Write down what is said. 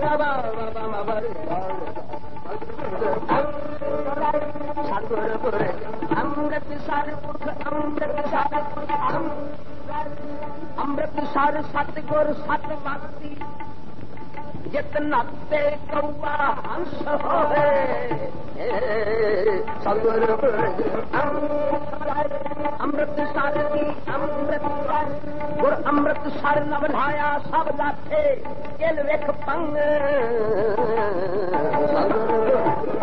ਅੰਮ੍ਰਿਤਸਰ ਸਤਿਗੁਰ ਸਤਿਵਸਤੀ ਜਿਤ ਨੱਤੇ ਕਉਆ ਹੰਸ ਹੋਏ ਸਤਿਗੁਰ ਅੰਮ੍ਰਿਤਸਰ ਦੀ ਅੰਮ੍ਰਿਤਸਰ ਗੁਰ ਅੰਮ੍ਰਿਤਸਰ ਨਵਲਾਇਆ ਸਭ ਲਾਥੇ ਕਿਲ ਵੇਖ ਪੰਗ ਸਤਿਗੁਰ